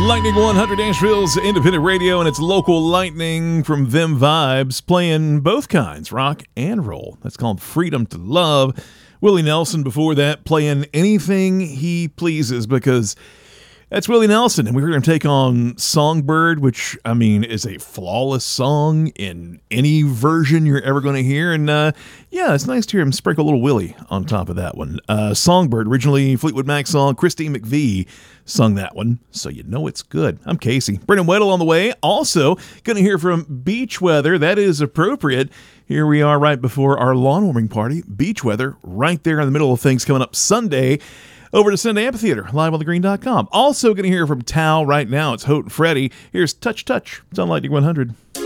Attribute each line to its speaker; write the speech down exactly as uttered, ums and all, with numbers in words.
Speaker 1: Lightning one hundred, Asheville's independent radio, and it's local lightning from Them Vibes, playing both kinds, rock and roll. That's called Freedom to Love. Willie Nelson before that, playing Anything He Pleases, because that's Willie Nelson, and we're going to take on Songbird, which, I mean, is a flawless song in any version you're ever going to hear. And, uh, yeah, it's nice to hear him sprinkle a little Willie on top of that one. Uh, Songbird, originally Fleetwood Mac song. Christine McVie sung that one, so you know it's good. I'm Casey. Brendan Weddle on the way. Also, going to hear from Beach Weather. That is appropriate. Here we are right before our lawn warming party. Beach Weather, right there in the middle of things, coming up Sunday over to Sunday Amphitheater, live on the green dot com. Also going to hear from Tao right now. It's Houghton Freddie. Here's Touch Touch. It's on Lightning one hundred.